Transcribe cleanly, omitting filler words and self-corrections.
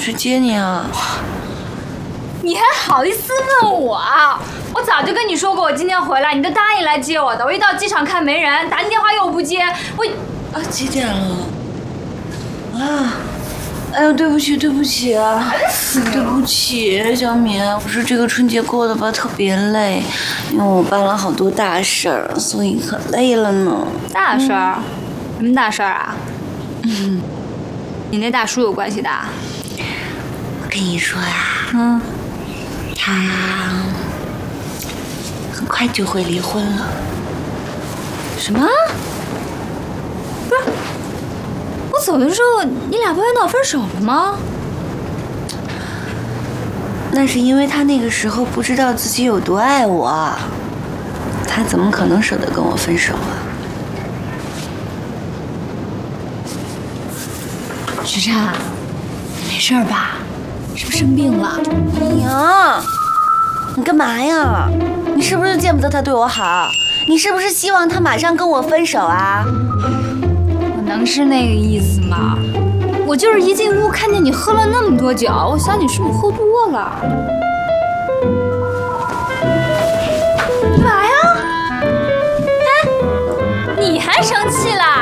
去接你啊？ 你还好意思问我啊？我早就跟你说过我今天回来，你都答应来接我的。我一到机场看没人，打你电话又不接， 几点了？啊！哎呦，对不起啊，对不起，小敏，我说这个春节过得吧特别累，因为我办了好多大事儿，所以可累了呢。 大事儿？什么大事儿啊？你那大叔有关系的？ 我跟你说呀，他很快就会离婚了。 什么？不是，我走的时候你俩不是闹分手了吗？ 那是因为他那个时候不知道自己有多爱我，他怎么可能舍得跟我分手啊？ 徐琛，你没事吧？是不是生病了？ 娘，你干嘛呀？你是不是见不得他对我好？你是不是希望他马上跟我分手啊？ 我能是那个意思吗？我就是一进屋看见你喝了那么多酒，我想你是不是喝多了？干嘛呀？哎，你还生气啦？